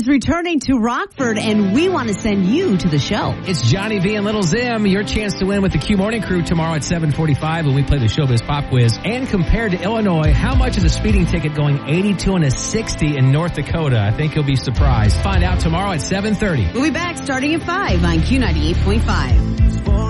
is returning to Rockford, and we want to send you to the show. It's Johnny V and Little Zim. Your chance to win with the Q Morning Crew tomorrow at 7:45 when we play the Showbiz Pop Quiz. And compared to Illinois, how much is a speeding ticket going 82 and a 60 in North Dakota? I think you'll be surprised. Find out tomorrow at 7:30. We'll be back starting at 5 on Q98.5.